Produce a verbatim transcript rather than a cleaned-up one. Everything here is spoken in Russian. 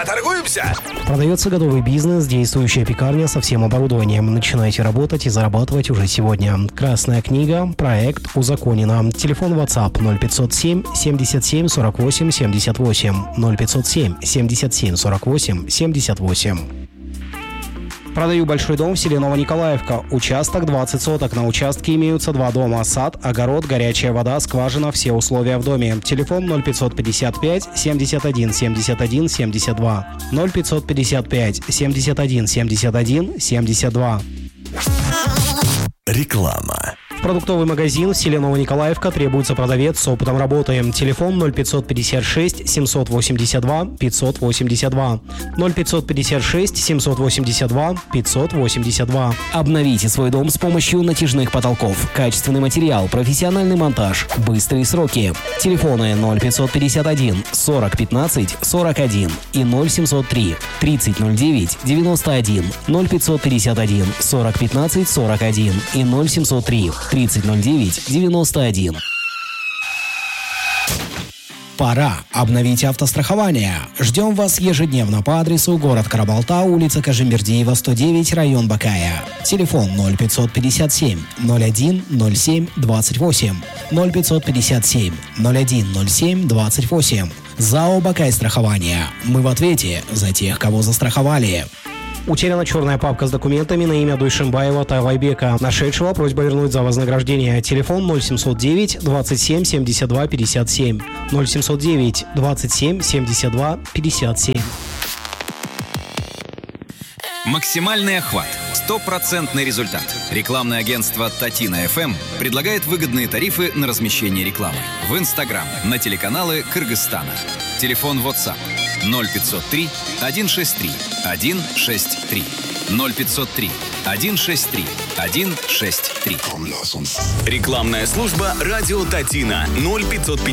Поторгуемся? Продается готовый бизнес, действующая пекарня со всем оборудованием. Начинайте работать и зарабатывать уже сегодня. Красная книга. Проект узаконено. Телефон WhatsApp ноль пятьсот семь семьдесят семь сорок восемь семьдесят восемь. ноль пятьсот семь семьдесят семь сорок восемь семьдесят восемь. Продаю большой дом в селе Новониколаевка. Участок двадцать соток. На участке имеются два дома. Сад, огород, горячая вода, скважина, все условия в доме. Телефон ноль пятьсот пятьдесят пять семьдесят один семьдесят один семьдесят два. ноль пятьсот пятьдесят пять семьдесят один семьдесят один семьдесят два. Реклама. Продуктовый магазин в селе Новониколаевка. Требуется продавец с опытом работы. Телефон ноль пятьсот пятьдесят шесть семьсот восемьдесят два пятьсот восемьдесят два. ноль пятьсот пятьдесят шесть семьсот восемьдесят два пятьсот восемьдесят два. Обновите свой дом с помощью натяжных потолков. Качественный материал, профессиональный монтаж, быстрые сроки. Телефоны ноль пятьсот пятьдесят один сорок пятнадцать сорок один и ноль семьсот три тридцать ноль девять девяносто один. ноль пятьсот пятьдесят один сорок пятнадцать сорок один и ноль семьсот три тридцать ноль девять девяносто один. Пора обновить автострахование. Ждем вас ежедневно по адресу город Карабалта, улица Кажимбердиева, сто девять, район Бакая. Телефон ноль пятьсот пятьдесят семь ноль один ноль семь двадцать восемь. ноль пятьсот пятьдесят семь ноль один ноль семь двадцать восемь. ЗАО «Бакай страхование». Мы в ответе за тех, кого застраховали. Утеряна черная папка с документами на имя Дуйшимбаева Тайвайбека, нашедшего просьба вернуть за вознаграждение. Телефон ноль семьсот девять двадцать семь семьдесят два пятьдесят семь. ноль семьсот девять двадцать семь семьдесят два пятьдесят семь. Максимальный охват. Стопроцентный результат. Рекламное агентство Татина эф эм предлагает выгодные тарифы на размещение рекламы в Инстаграм, на телеканалы Кыргызстана. Телефон WhatsApp ноль пятьсот три сто шестьдесят три сто шестьдесят три. ноль пятьсот три сто шестьдесят три сто шестьдесят три. Рекламная служба «Радио Татина» ноль пятьсот пятьдесят